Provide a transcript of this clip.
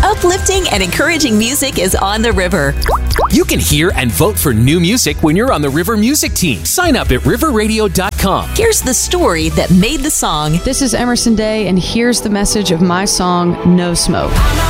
Uplifting and encouraging music is on the river. You can hear and vote for new music when you're on the River Music Team. Sign up at riverradio.com. Here's the story that made the song. This is Emerson Day, and here's the message of my song, No Smoke.